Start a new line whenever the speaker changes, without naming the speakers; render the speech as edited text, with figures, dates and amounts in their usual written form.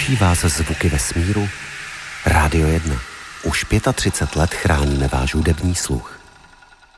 Těší vás zvuky vesmíru? Rádio 1. Už 35 let chráníme váš hudební sluch.